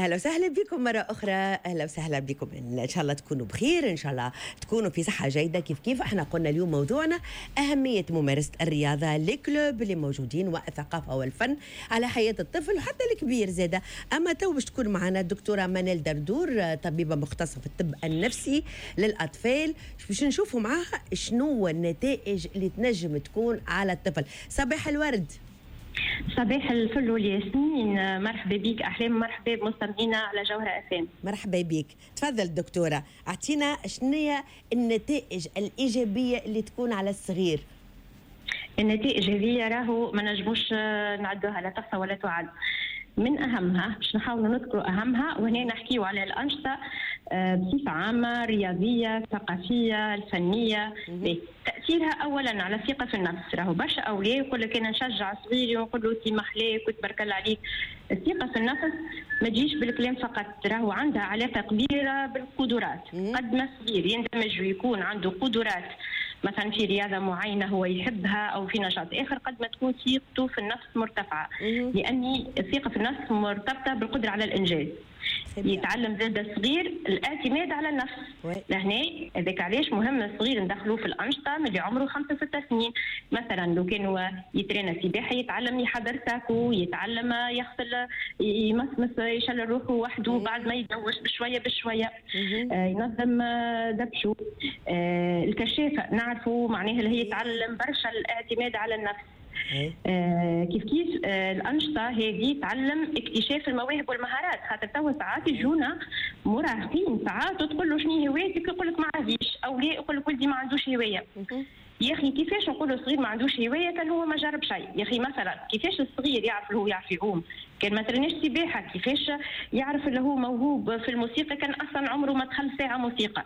أهلا وسهلا بكم مرة أخرى. أهلا وسهلا بكم، إن شاء الله تكونوا بخير، إن شاء الله تكونوا في صحة جيدة. كيف احنا قلنا اليوم موضوعنا أهمية ممارسة الرياضة، الكلوب اللي موجودين والثقافة والفن على حياة الطفل وحتى الكبير زادة. أما تو باش تكون معنا الدكتورة منال دردور، طبيبة مختصة في الطب النفسي للأطفال، باش نشوفوا معاها شنو النتائج اللي تنجم تكون على الطفل. صباح الورد. صباح الفل والياسمين، مرحبا بك أحلام، مرحبا بمستمعينا على جوهرة FM. مرحبا بك، تفضل دكتورة، أعطينا شنو النتائج الإيجابية اللي تكون على الصغير. النتائج هذه راهو ما نجموش نعدوها، لا تحصى ولا تعد. من أهمها باش نحاول نذكروا أهمها، وهنا نحكيوا على الأنشطة بصفة عامة، رياضية، ثقافية، الفنية. تأثيرها أولا على الثقة في النفس. راهو برشا أولياء يقول لك أنا نشجع صغيري ونقول له سي محلاك وتبارك الله عليك. الثقة في النفس ما تجيش بالكلام فقط، راهو عندها علاقة كبيرة بالقدرات. قد ما صغير يندمج ويكون عنده قدرات مثلا في رياضة معينة هو يحبها أو في نشاط آخر، قد ما تكون ثقته في النفس مرتفعة، لأن الثقة في النفس مرتبطة بالقدرة على الإنجاز. يتعلم زاد الصغير الاعتماد على النفس. لهنا هذاك علاش مهم الصغير ندخلوه في الأنشطة من اللي عمره 5-6 سنين. مثلا لو كان هو يترينا سباحة يتعلم يحضر ساكو، يتعلم يغسل يمسمس يشل روحه وحده بعد ما يتزوج بشوية بشوية، ينظم دبشو. الكشافة نعرفوا معناها اللي هي يتعلم برشا الاعتماد على النفس. كيف الأنشطة هذه تعلم اكتشاف المواهب والمهارات. خاطر توا ساعات يجونا مراهقين ساعات تقول له شنو هوايتك يقول لك ما عنديش، أو لا يقول لك ولدي ما عندوش هواية. يا أخي كيفاش نقول الصغير ما عندوش هواية كان هو ما جرب شيء؟ يا أخي مثلا كيفاش الصغير يعرف اللي هو يعرف يعوم كان ما ترناش سباحة؟ كيفاش يعرف اللي هو موهوب في الموسيقى كان أصلا عمره ما دخل ساعة موسيقى؟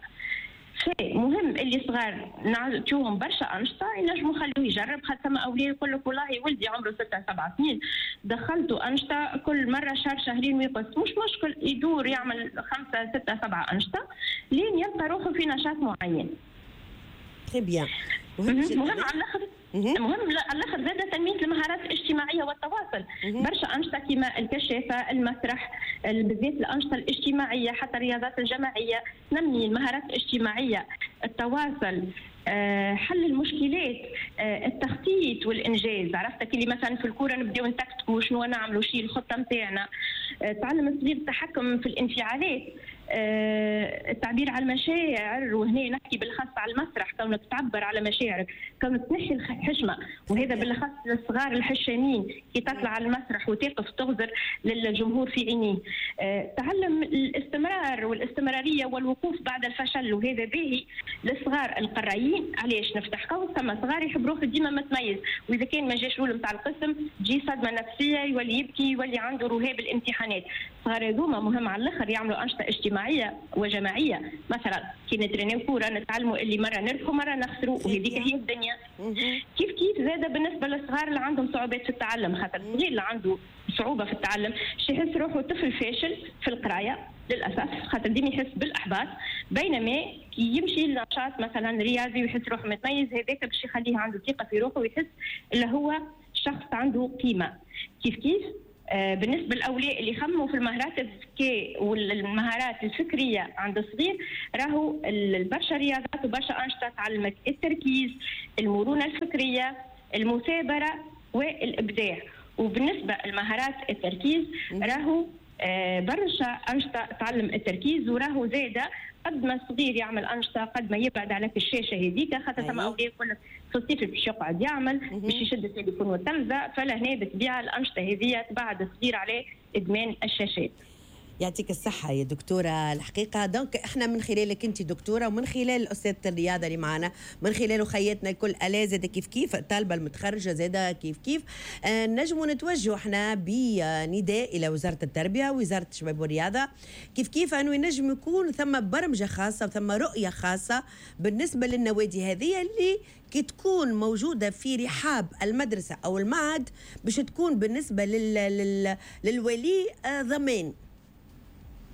مهم اللي صغار نعطيوهم برشا أنشطة ينجموا خلوه يجرب. خاطر ما أولياء يقول لك والله ولدي عمره 6-7 سنين دخلته أنشطة كل مرة شهر شهرين ويقص، مش مشكل يدور يعمل 5-6-7 أنشطة لين يلقى روحه في نشاط معين. بيان. مهم على الآخر، مهم على الآخر زاد تنمية المهارات الاجتماعية والتواصل. برشا أنشطة كما الكشافة، المسرح، بالذات الأنشطة الاجتماعية، حتى الرياضات الجماعية تنمي المهارات الاجتماعية، التواصل، حل المشكلات، التخطيط والإنجاز. عرفتك اللي مثلا في الكورة نبداو نتكتكوا شنو نعملوا، شيء الخطة نتاعنا. تعلم الصغير التحكم في الانفعالات، التعبير على المشاعر، وهنا نحكي بالخاص على المسرح، كونك تعبر على مشاعرك، كونك تنحي الحشمة، وهذا بالخاص للصغار الحشامين كي تطلع على المسرح وتقف تغزر للجمهور في عينيه. تعلم الاستمرار والاستمرارية والوقوف بعد الفشل، وهذا باهي للصغار القرايين. علاش نفتح قوس؟ ثم صغار يحب روحه ديما متميز، واذا كان ما جاش الاولى نتاع القسم تجي صدمة نفسية، يولي يبكي، يولي عنده رهاب الامتحانات. صغار هذوما مهم على الاخر يعملوا انشطه اجتماعيه وجماعيه. مثلا كي نترينيو كوره نتعلموا اللي مره نربحوا مره نخسروا، وهذيك هي الدنيا. كيف زاد بالنسبه للصغار اللي عندهم صعوبات في التعلم. خاطر الصغير اللي عنده صعوبه في التعلم يحس روحه طفل فاشل في القرايه للاسف، خاطر ديما يحس بالاحباط، بينما كي يمشي لنشاط مثلا رياضي ويحس روحه متميز، هذاك باش يخليه عنده ثقه في روحه ويحس اللي هو شخص عنده قيمه. كيف بالنسبه للاولياء اللي يخمموا في المهارات الذكاء والمهارات الفكريه عند الصغير، راهو برشا رياضات وبرشا انشطه تعلمك التركيز، المرونه الفكريه، المثابره والابداع. وبالنسبه لمهارات التركيز راهو برشا أنشطة تعلم التركيز، وراهو زادة قد ما الصغير يعمل أنشطة قد ما يبعد عليك الشاشة هذيك. خاطر ثم أولياء يقول لك في الصيف باش يقعد يعمل باش يشد التليفون والتلفزة، فلهنا بالطبيعة الأنشطة هذه تبعد الصغير عليه إدمان الشاشات. يعطيك الصحة يا دكتورة. الحقيقة دونك احنا من خلالك انت دكتورة ومن خلال أستاذة الرياضة اللي معنا، من خلال خياتنا الكل ألا زاد كيف الطالبة المتخرجة زاد كيف نجموا نتوجهوا احنا بنداء إلى وزارة التربية ووزارة الشباب والرياضة كيف أنه ينجم يكون ثم برمجة خاصة وثم رؤية خاصة بالنسبة للنوادي هذه اللي كي تكون موجودة في رحاب المدرسة أو المعهد باش تكون بالنسبة للولي ضمان.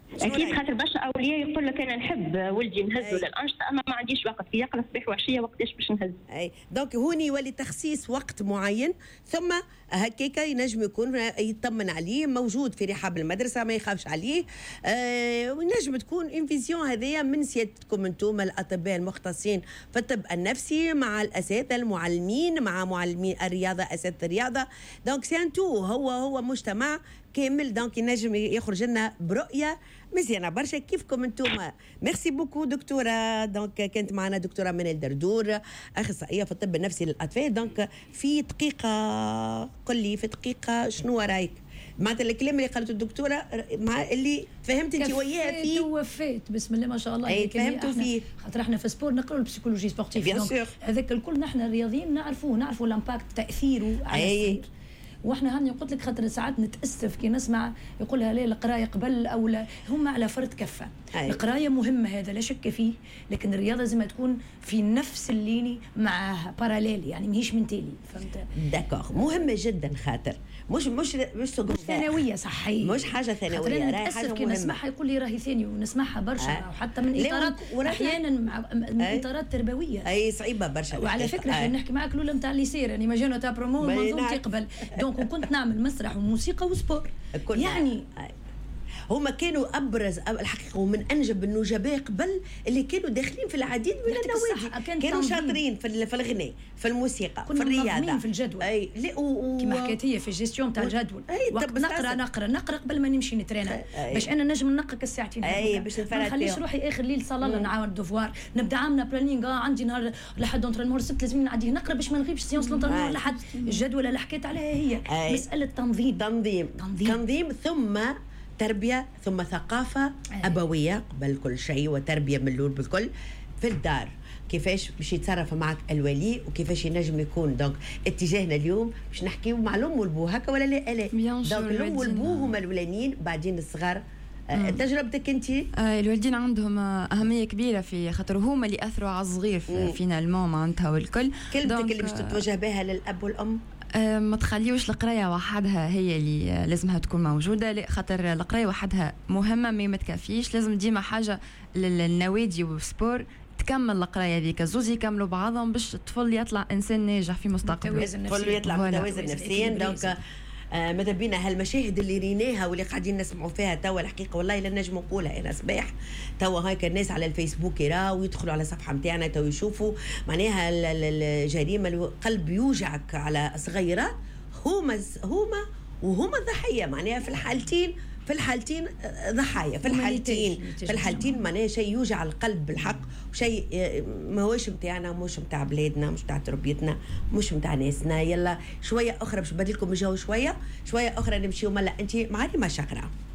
اكيد، خاطر برشا اولياء يقول لك انا نحب ولدي نهزه للانشطه اما ما عنديش وقت في يقرا صباح وعشيه وقتاش باش نهز. اي دونك هوني يولي تخصيص وقت معين، ثم هكاكا ينجم يكون يطمن عليه موجود في رحاب المدرسه ما يخافش عليه. وينجم تكون انفيزيون هذيا من سيادتكم انتم الاطباء المختصين في الطب النفسي مع الاساتذه المعلمين مع معلمين الرياضه اساتذه الرياضه. دونك سي ان تو هو مجتمع كامل، دونك ينجم يخرج لنا برؤيه مزيانه برشا كيفكم انتم. ميرسي بوكو دكتوره. دونك كانت معنا دكتوره منال دردور اخصائيه في الطب النفسي للاطفال. دونك في دقيقه قل لي في دقيقه شنو رايك معناتها الكلام اللي قالته الدكتوره مع اللي فهمت انت وياها فيه؟ وفيت بسم الله ما شاء الله. اي فهمتوا فيه خاطر احنا في سبور نقراو البسيكولوجي سبورتيف، هذاك الكل نحن الرياضيين نعرفوا الامباكت تاثيره على الصغير. واحنا هاني قلت لك خاطر ساعات نتاسف كي نسمع يقولها لا القرايه قبل او لا، هم على فرد كفه. القرايه مهمه هذا لا شك فيه، لكن الرياضه لازم تكون في نفس الليني معاها باراليل، يعني ماهيش من تالي. فهمت؟ داكوغ مهمه جدا خاطر مش ثانويه صحيه، مش حاجه ثانويه، راهي حاجه مهمه. نسمعها يقول لي راهي ثاني ونسمعها برشا وحتى من اطارات احيانا من اطارات تربويه اي صعيبه برشا. وعلى فكره نحكي معك الاولى نتاع الليسير يعني ماجانو تاع برومو منظومتي قبل دونك وكنت نعمل مسرح وموسيقى وسبور يعني هما كانوا ابرز الحقيقه ومن انجب النجباء قبل اللي كانوا داخلين في العديد من النوادي، كانوا شاطرين في الغناء في الموسيقى في الرياضه في الجدول. اي كما حكيت هي في الجيستيون تاع الجدول. وقت نقرا قبل ما نمشي نترينا باش انا نجم ننقك الساعتين. اي باش نفرد ما نخليش روحي اخر ليل صلاه نعاون الدوفوار نبدا عامله بلانينغ عندي نهار لحد اونترينمون السبت لازم نعديه نقرا باش ما نغيبش سيونس لونترينمون لحد الجدول اللي حكيت عليها هي مساله تنظيم ثم تربية ثم ثقافة أبوية قبل كل شيء وتربية من الأول بالكل في الدار. كيفاش باش يتصرف معك الولي وكيفاش ينجم يكون. دونك اتجاهنا اليوم باش نحكيو مع الأم والبو هكا ولا لا؟ دونك الأم والبو هما الأولانيين بعدين الصغار. تجربتك انت؟ الوالدين عندهم اهميه كبيره في خاطر هما اللي اثروا على الصغير فينا الماما معناتها والكل. كلمتك اللي باش تتوجه بها للاب والام؟ ما تخليوش القرايه وحدها هي اللي لازمها تكون موجوده، لا خاطر القرايه وحدها مهمه ما تكفيش، لازم ديما حاجه للنوادي والسبور تكمل القرايه هذيك، زوز يكملوا بعضهم باش الطفل يطلع انسان ناجح في مستقبله، الطفل يطلع متوازن نفسيا. دونك ماذا بينا هالمشاهد اللي ريناها واللي قاعدين نسمعوا فيها توا الحقيقه والله لا نجم نقولها انا صباح توا هيك الناس على الفيسبوك يراو ويدخلوا على الصفحه نتاعنا تو يشوفوا معناها الجريمه القلب يوجعك على صغيره هما الضحيه معناها في الحالتين ضحايا في الحالتين معناها شيء يوجع القلب بالحق وشيء ما هوش نتاعنا مش نتاع بلادنا مش نتاع تربيتنا مش نتاع ناسنا. يلا شويه اخرى باش نبدلكم الجو شويه اخرى نمشيو ملا انت معلمه شاقره.